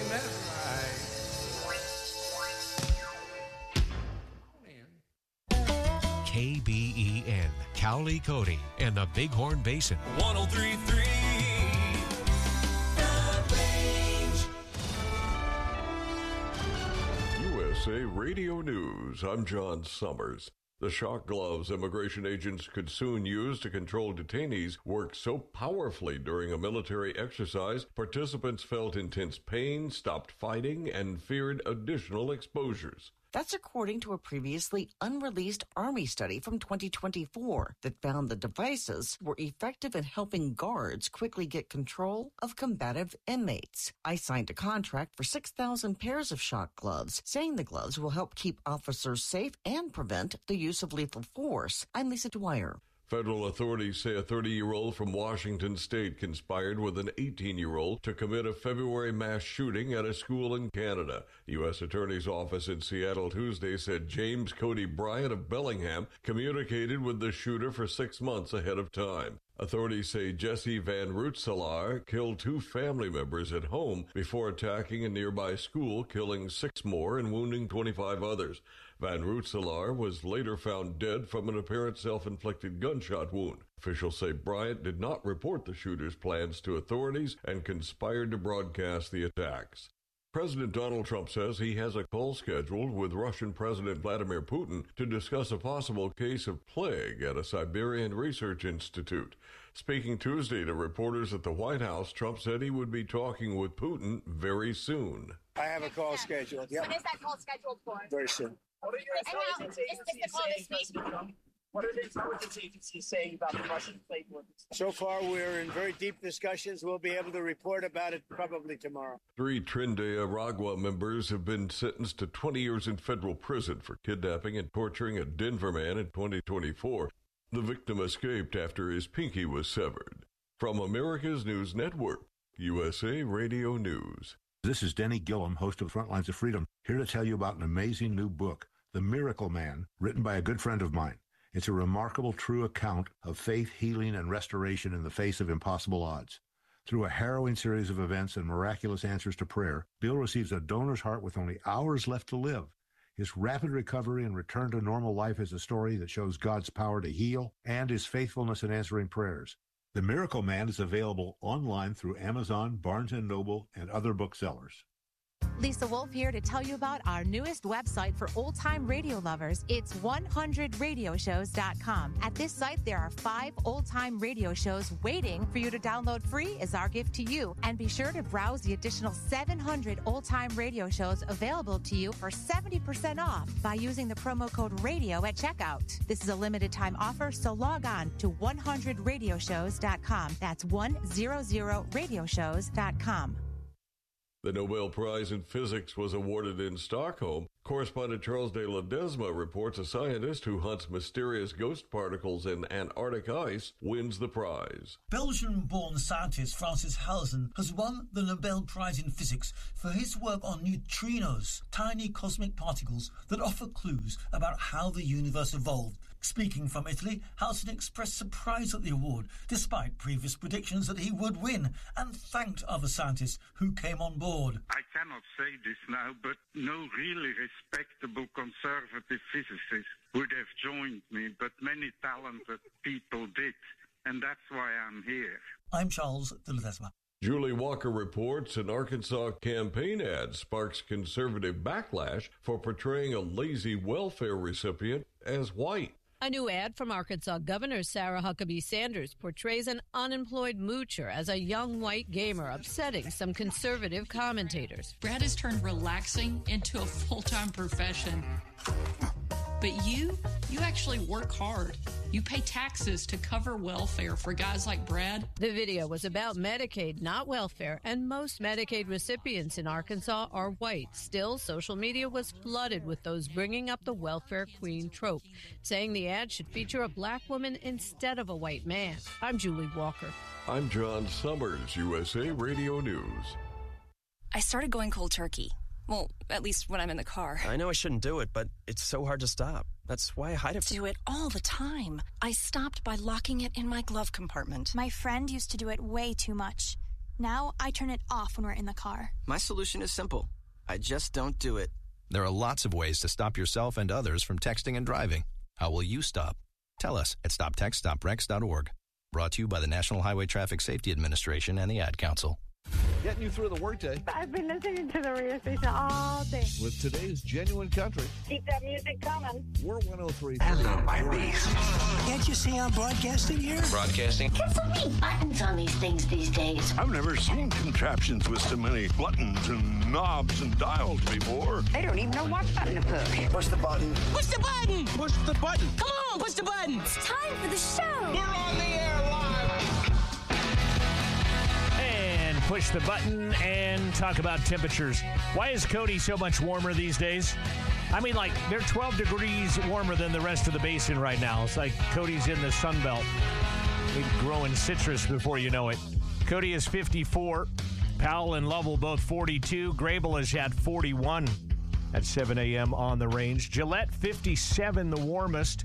KBEN, Cowley Cody, and the Bighorn Basin. 103.3 The Range. USA Radio News. I'm John Summers. The shock gloves immigration agents could soon use to control detainees worked so powerfully during a military exercise, participants felt intense pain, stopped fighting, and feared additional exposures. That's according to a previously unreleased Army study from 2024 that found the devices were effective in helping guards quickly get control of combative inmates. I signed a contract for 6,000 pairs of shock gloves, saying the gloves will help keep officers safe and prevent the use of lethal force. I'm Lisa Dwyer. Federal authorities say a 30-year-old from Washington State conspired with an 18-year-old to commit a February mass shooting at a school in Canada. The U.S. Attorney's Office in Seattle Tuesday said James Cody Bryant of Bellingham communicated with the shooter for 6 months ahead of time. Authorities say Jesse Van Rootselaar killed 2 family members at home before attacking a nearby school, killing 6 more and wounding 25 others. Van Rootselaar was later found dead from an apparent self-inflicted gunshot wound. Officials say Bryant did not report the shooter's plans to authorities and conspired to broadcast the attacks. President Donald Trump says he has a call scheduled with Russian President Vladimir Putin to discuss a possible case of plague at a Siberian research institute. Speaking Tuesday to reporters at the White House, Trump said he would be talking with Putin very soon. I have a call scheduled. Yep. When is that call scheduled for? Very soon. What are your intelligence agencies saying? What are the intelligence agencies saying about the Russian plague workers? So far, we're in very deep discussions. We'll be able to report about it probably tomorrow. 3 Trinidad Aragua members have been sentenced to 20 years in federal prison for kidnapping and torturing a Denver man in 2024. The victim escaped after his pinky was severed. From America's News Network, USA Radio News. This is Denny Gillum, host of Frontlines of Freedom, here to tell you about an amazing new book, The Miracle Man, written by a good friend of mine. It's a remarkable, true account of faith, healing, and restoration in the face of impossible odds. Through a harrowing series of events and miraculous answers to prayer, Bill receives a donor's heart with only hours left to live. His rapid recovery and return to normal life is a story that shows God's power to heal and his faithfulness in answering prayers. The Miracle Man is available online through Amazon, Barnes & Noble, and other booksellers. Lisa Wolf here to tell you about our newest website for old-time radio lovers. It's 100radioshows.com. At this site, there are 5 old-time radio shows waiting for you to download free as our gift to you. And be sure to browse the additional 700 old-time radio shows available to you for 70% off by using the promo code RADIO at checkout. This is a limited-time offer, so log on to 100radioshows.com. That's 100radioshows.com. The Nobel Prize in Physics was awarded in Stockholm. Correspondent Charles de Ledesma reports a scientist who hunts mysterious ghost particles in Antarctic ice wins the prize. Belgian-born scientist Francis Halzen has won the Nobel Prize in Physics for his work on neutrinos, tiny cosmic particles that offer clues about how the universe evolved. Speaking from Italy, Halzen expressed surprise at the award, despite previous predictions that he would win, and thanked other scientists who came on board. I cannot say this now, but no really respectable conservative physicist would have joined me, but many talented people did, and that's why I'm here. I'm Charles de Ledesma. Julie Walker reports an Arkansas campaign ad sparks conservative backlash for portraying a lazy welfare recipient as white. A new ad from Arkansas Governor Sarah Huckabee Sanders portrays an unemployed moocher as a young white gamer, upsetting some conservative commentators. Brad has turned relaxing into a full-time profession. But you actually work hard. You pay taxes to cover welfare for guys like Brad. The video was about Medicaid, not welfare, and most Medicaid recipients in Arkansas are white. Still, social media was flooded with those bringing up the welfare queen trope, saying the ad should feature a black woman instead of a white man. I'm Julie Walker. I'm John Summers, USA Radio News. I started going cold turkey. Well, at least when I'm in the car. I know I shouldn't do it, but it's so hard to stop. That's why I hide it. Do it all the time. I stopped by locking it in my glove compartment. My friend used to do it way too much. Now I turn it off when we're in the car. My solution is simple. I just don't do it. There are lots of ways to stop yourself and others from texting and driving. How will you stop? Tell us at stoptextstoprex.org. Brought to you by the National Highway Traffic Safety Administration and the Ad Council. Getting you through the workday. I've been listening to the radio station all day. With today's genuine country. Keep that music coming. We're 103. Hello, my beast. Can't you see I'm broadcasting here? Broadcasting? There's so many buttons on these things these days. I've never seen contraptions with so many buttons and knobs and dials before. They don't even know what button to push. Push the button. Push the button. Push the button. Come on, push the button. It's time for the show. We're on the air live. Push the button and talk about temperatures. Why is Cody so much warmer these days? I mean, like, they're 12 degrees warmer than the rest of the basin right now. It's like Cody's in the Sun Belt. Maybe growing citrus before you know it. Cody is 54. Powell and Lovell both 42. Grable is at 41 at 7 a.m. on the range. Gillette, 57, the warmest.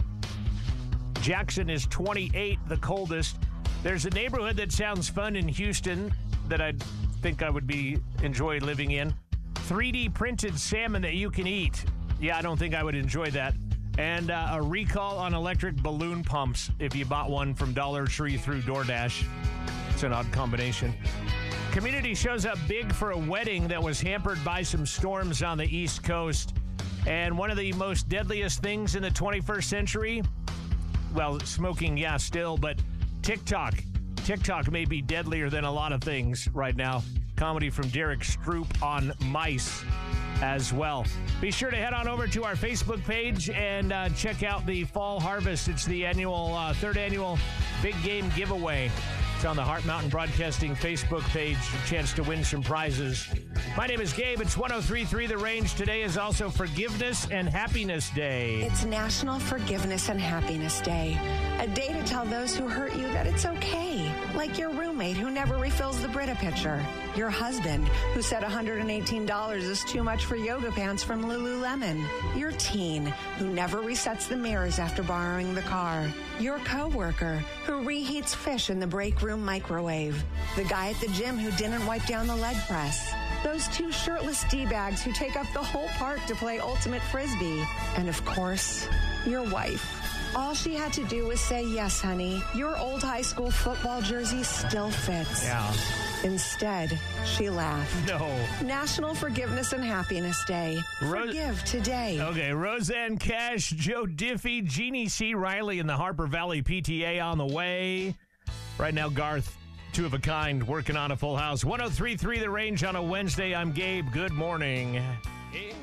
Jackson is 28, the coldest. There's a neighborhood that sounds fun in Houston that I think I would enjoy living in. 3D printed salmon that you can eat. Yeah, I don't think I would enjoy that. And a recall on electric balloon pumps if you bought one from Dollar Tree through DoorDash. It's an odd combination. Community shows up big for a wedding that was hampered by some storms on the East Coast. And one of the most deadliest things in the 21st century, well, smoking, yeah, still, but TikTok. TikTok may be deadlier than a lot of things right now. Comedy from Derek Stroop on mice as well. Be sure to head on over to our Facebook page and check out the Fall Harvest. It's the third annual Big Game Giveaway. It's on the Heart Mountain Broadcasting Facebook page. A chance to win some prizes. My name is Gabe. It's 103.3 The Range. Today is also Forgiveness and Happiness Day. It's National Forgiveness and Happiness Day. A day to tell those who hurt you that it's okay. Like your roommate who never refills the Brita pitcher. Your husband who said $118 is too much for yoga pants from Lululemon. Your teen who never resets the mirrors after borrowing the car. Your coworker who reheats fish in the break room microwave. The guy at the gym who didn't wipe down the leg press. Those two shirtless D-bags who take up the whole park to play ultimate frisbee. And of course, your wife. All she had to do was say, yes, honey, your old high school football jersey still fits. Yeah. Instead, she laughed. No. National Forgiveness and Happiness Day. Forgive today. Okay, Roseanne Cash, Joe Diffie, Jeannie C. Riley, and the Harper Valley PTA on the way. Right now, Garth, two of a kind, working on a full house. 103.3 The Range on a Wednesday. I'm Gabe. Good morning.